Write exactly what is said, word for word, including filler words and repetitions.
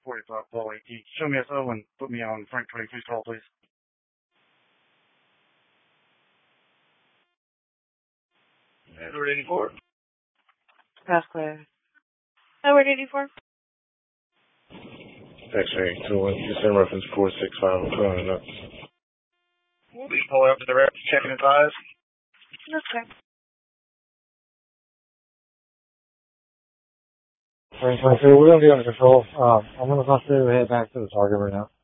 forty-five Paul eighteen. Show me S O and put me on Frank twenty-two call, please. Edward eighty-four. Pass clear. Edward eighty-four. X-ray, two one, send reference four six five, calling up. Please pull up to the rep, checking his eyes. Okay. Frank twenty-two, we're going to be under control. Um, I'm going to have to head back to the target right now.